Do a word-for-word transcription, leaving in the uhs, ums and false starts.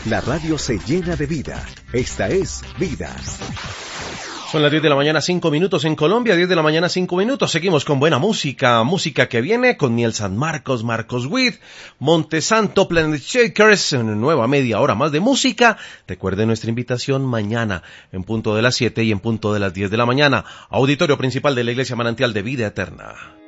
La radio se llena de vida. Esta es Vida. Son las diez de la mañana, cinco minutos en Colombia, diez de la mañana, cinco minutos. Seguimos con buena música, música que viene con Miel San Marcos, Marcos Witt, Montesanto, Planet Shakers, una nueva media hora más de música. Recuerde nuestra invitación mañana en punto de las siete y en punto de las diez de la mañana. Auditorio principal de la Iglesia Manantial de Vida Eterna.